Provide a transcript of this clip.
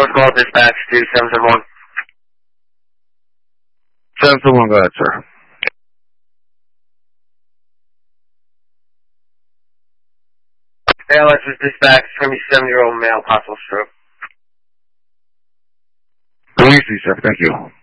First call dispatch to 771. 771, go ahead, sir. ALS is dispatch, 27-year-old male, possible stroke. Easy, sir. Thank you.